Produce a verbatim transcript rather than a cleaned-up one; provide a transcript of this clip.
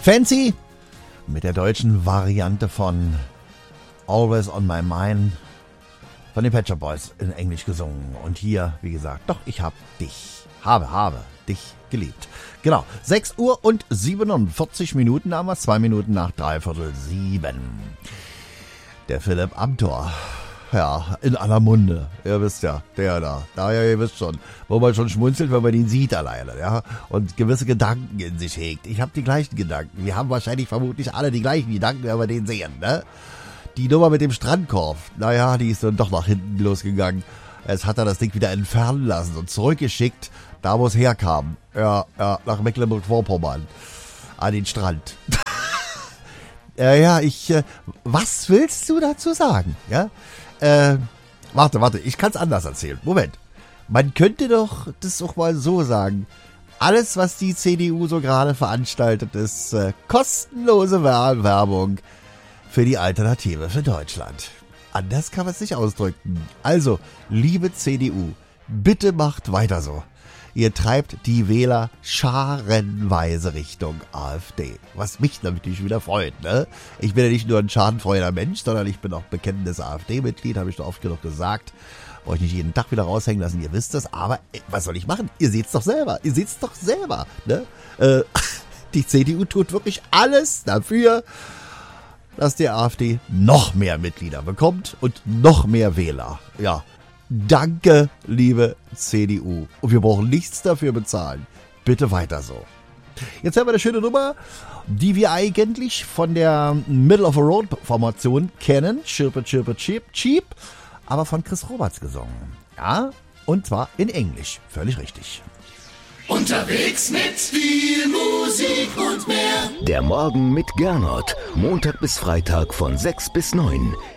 Fancy mit der deutschen Variante von Always on My Mind von den Pet Shop Boys in Englisch gesungen. Und hier, wie gesagt, doch, ich hab dich, habe, habe dich geliebt. Genau, sechs Uhr und siebenundvierzig Minuten haben wir, zwei Minuten nach dreiviertel sieben. Der Philipp Amthor, ja, in aller Munde, ihr wisst ja, der da, da ja, ihr wisst schon, wo man schon schmunzelt, wenn man ihn sieht alleine, ja, und gewisse Gedanken in sich hegt. Ich habe die gleichen Gedanken, wir haben wahrscheinlich vermutlich alle die gleichen Gedanken, wenn wir den sehen, ne? Die Nummer mit dem Strandkorb, naja, die ist dann doch nach hinten losgegangen. Jetzt hat er das Ding wieder entfernen lassen und zurückgeschickt, da wo es herkam. Ja, ja, nach Mecklenburg-Vorpommern. An den Strand. ja, ja, ich, äh, was willst du dazu sagen? Ja, äh, warte, warte, ich kann's anders erzählen. Moment. Man könnte doch das auch mal so sagen. Alles, was die C D U so gerade veranstaltet, ist äh, kostenlose Werbung für die Alternative für Deutschland. Anders kann man es nicht ausdrücken. Also, liebe C D U, bitte macht weiter so. Ihr treibt die Wähler scharenweise Richtung AfD. Was mich natürlich wieder freut, ne? Ich bin ja nicht nur ein schadenfreuder Mensch, sondern ich bin auch bekennendes AfD-Mitglied, habe ich doch oft genug gesagt. Euch nicht jeden Tag wieder raushängen lassen, ihr wisst das. Aber ey, was soll ich machen? Ihr seht's doch selber. Ihr seht's doch selber, ne? Äh, die C D U tut wirklich alles dafür, dass die AfD noch mehr Mitglieder bekommt und noch mehr Wähler. Ja, danke, liebe C D U. Und wir brauchen nichts dafür bezahlen. Bitte weiter so. Jetzt haben wir eine schöne Nummer, die wir eigentlich von der Middle-of-a-Road-Formation kennen. Chirpe, chirpe, chip, cheap. Aber von Chris Roberts gesungen. Ja, und zwar in Englisch. Völlig richtig. Unterwegs mit viel Musik und mehr. Der Morgen mit Gernot. Montag bis Freitag von sechs bis neun.